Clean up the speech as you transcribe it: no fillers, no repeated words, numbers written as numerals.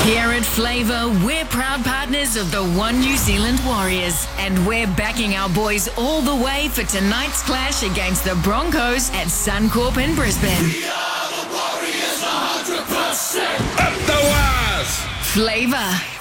Here at Flavour, we're proud partners of the One New Zealand Warriors, and we're backing our boys all the way for tonight's clash against the Broncos at Suncorp in Brisbane. We are the Warriors, 100%. Up the wires! Flavour.